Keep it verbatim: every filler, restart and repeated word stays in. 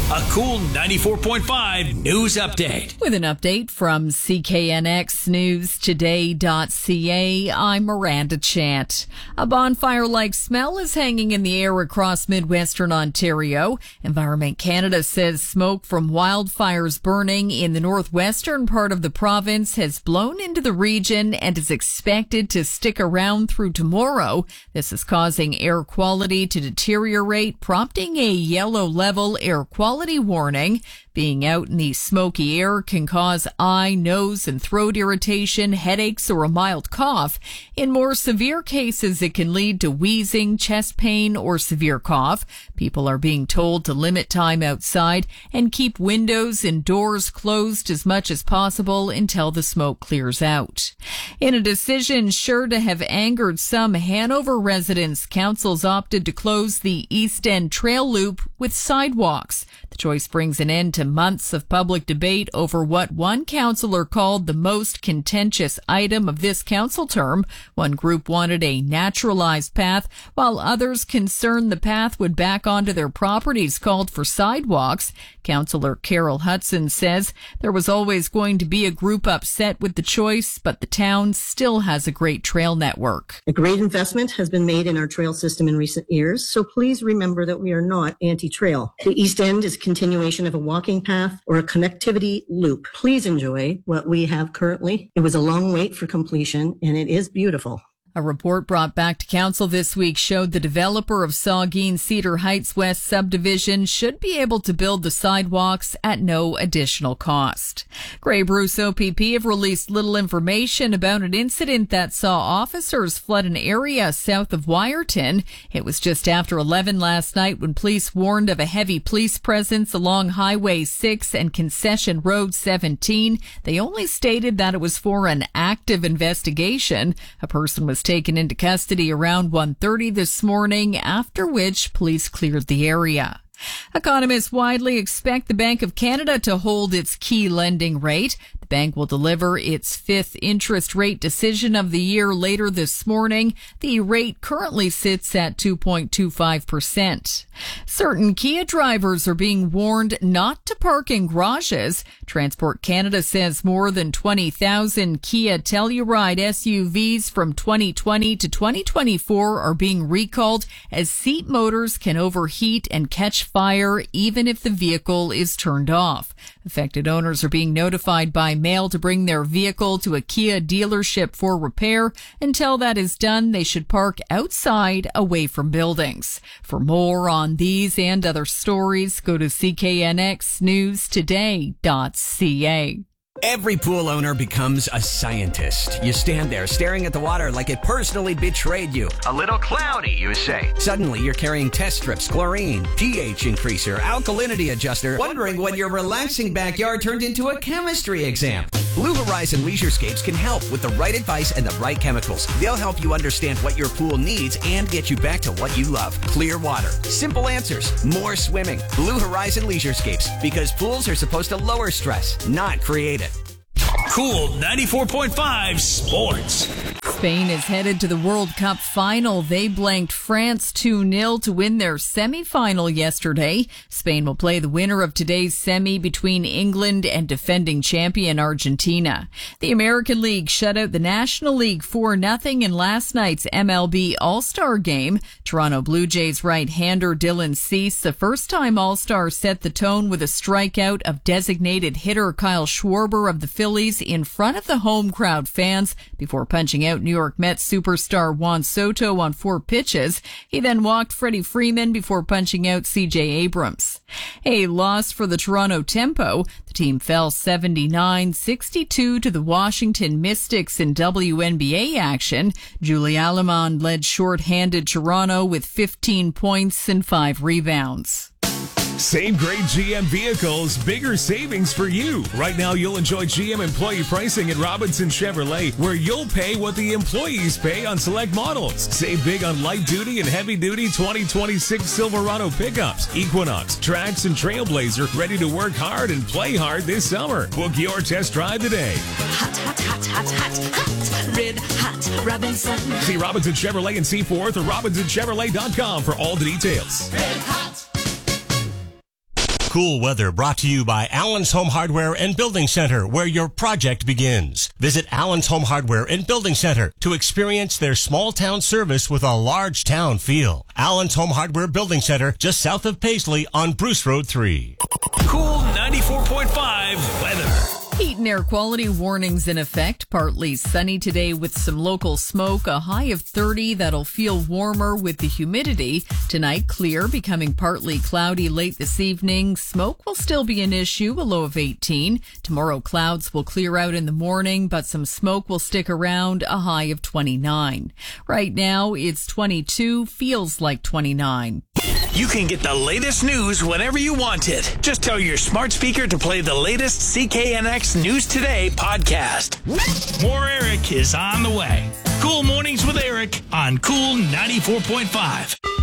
A cool ninety-four point five news update. With an update from C K N X News Today dot C A, I'm Miranda Chant. A bonfire-like smell is hanging in the air across Midwestern Ontario. Environment Canada says smoke from wildfires burning in the northwestern part of the province has blown into the region and is expected to stick around through tomorrow. This is causing air quality to deteriorate, prompting a yellow level air quality warning. Being out in the smoky air can cause eye, nose, and throat irritation, headaches, or a mild cough. In more severe cases, it can lead to wheezing, chest pain, or severe cough. People are being told to limit time outside and keep windows and doors closed as much as possible until the smoke clears out. In a decision sure to have angered some Hanover residents, councils opted to close the East End Trail Loop with sidewalks. The choice brings an end to months of public debate over what one councillor called the most contentious item of this council term. One group wanted a naturalized path, while others concerned the path would back onto their properties called for sidewalks. Councillor Carol Hudson says there was always going to be a group upset with the choice, but the town still has a great trail network. A great investment has been made in our trail system in recent years, so please remember that we are not anti-trail. The East End is a continuation of a walking path or a connectivity loop. Please enjoy what we have currently. It was a long wait for completion, and it is beautiful. A report brought back to council this week showed the developer of Saugeen Cedar Heights West subdivision should be able to build the sidewalks at no additional cost. Grey Bruce O P P have released little information about an incident that saw officers flood an area south of Wyerton. It was just after eleven last night when police warned of a heavy police presence along Highway six and Concession Road seventeen. They only stated that it was for an active investigation. A person was taken into custody around one thirty this morning, after which police cleared the area. Economists widely expect the Bank of Canada to hold its key lending rate. The bank will deliver its fifth interest rate decision of the year later this morning. The rate currently sits at two point two five percent. Certain Kia drivers are being warned not to park in garages. Transport Canada says more than twenty thousand Kia Telluride S U Vs from twenty twenty to twenty twenty-four are being recalled as seat motors can overheat and catch fire even if the vehicle is turned off. Affected owners are being notified by mail to bring their vehicle to a Kia dealership for repair. Until that is done, they should park outside away from buildings. For more on these and other stories, go to C K N X News Today dot C A. Every pool owner becomes a scientist. You stand there staring at the water like it personally betrayed you. A little cloudy, you say. Suddenly, you're carrying test strips, chlorine, pH increaser, alkalinity adjuster, wondering when your relaxing backyard turned into a chemistry exam. Blue Horizon Leisurescapes can help with the right advice and the right chemicals. They'll help you understand what your pool needs and get you back to what you love. Clear water, simple answers, more swimming. Blue Horizon Leisurescapes, because pools are supposed to lower stress, not create it. Cool ninety-four point five Sports. Spain is headed to the World Cup final. They blanked France two nil to win their semi-final yesterday. Spain will play the winner of today's semi between England and defending champion Argentina. The American League shut out the National League four nothing in last night's M L B All-Star game. Toronto Blue Jays right-hander Dylan Cease, the first-time All-Star, set the tone with a strikeout of designated hitter Kyle Schwarber of the Phillies in front of the home crowd fans before punching out New York Mets superstar Juan Soto on four pitches. He then walked Freddie Freeman before punching out C J Abrams. A loss for the Toronto Tempo. The team fell seventy-nine sixty-two to the Washington Mystics in W N B A action. Julie Alamond led short-handed Toronto with fifteen points and five rebounds. Same great G M vehicles, bigger savings for you. Right now, you'll enjoy G M employee pricing at Robinson Chevrolet, where you'll pay what the employees pay on select models. Save big on light-duty and heavy-duty twenty twenty-six Silverado pickups, Equinox, Trax, and Trailblazer, ready to work hard and play hard this summer. Book your test drive today. Hot, hot, hot, hot, hot, hot, red hot Robinson. See Robinson Chevrolet in Seaforth or robinson chevrolet dot com for all the details. Red hot. Cool weather brought to you by Allen's Home Hardware and Building Center, where your project begins. Visit Allen's Home Hardware and Building Center to experience their small town service with a large town feel. Allen's Home Hardware Building Center, just south of Paisley on Bruce Road three. Cool ninety-four point five weather. Heat and air quality warnings in effect. Partly sunny today with some local smoke. A high of thirty. That'll feel warmer with the humidity. Tonight, clear, becoming partly cloudy late this evening. Smoke will still be an issue, a low of eighteen. Tomorrow, clouds will clear out in the morning, but some smoke will stick around, a high of twenty-nine. Right now, it's twenty-two, feels like twenty-nine. You can get the latest news whenever you want it. Just tell your smart speaker to play the latest C K N X News Today podcast. More Eric is on the way. Cool Mornings with Eric on Cool ninety-four point five.